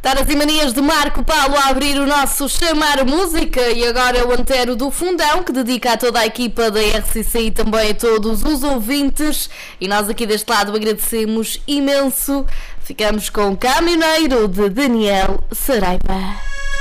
Taras e manias de Marco Paulo a abrir o nosso Chamar Música, e agora é o Antero do Fundão, que dedica a toda a equipa da RCC e também a todos os ouvintes, e nós aqui deste lado agradecemos imenso. Ficamos com Caminhoneiro de Daniel Saraiva.